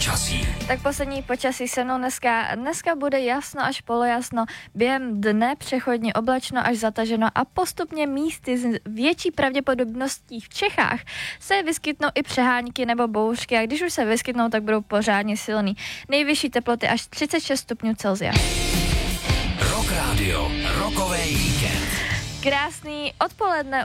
počasí. Tak poslední počasí se mnou dneska bude jasno až polojasno, během dne přechodně oblačno až zataženo a postupně místy s větší pravděpodobností v Čechách se vyskytnou i přehánky nebo bouřky a když už se vyskytnou, tak budou pořádně silný. Nejvyšší teploty až 36 stupňů Celsia. Rock Radio, rokový víkend. Krásný odpoledne